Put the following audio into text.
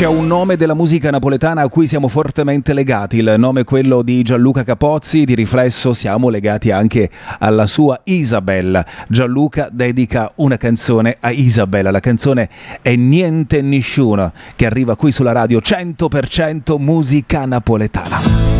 C'è un nome della musica napoletana a cui siamo fortemente legati, il nome è quello di Gianluca Capozzi, di riflesso siamo legati anche alla sua Isabella. Gianluca dedica una canzone a Isabella, la canzone è Niente Nisciuno, che arriva qui sulla radio 100% musica napoletana.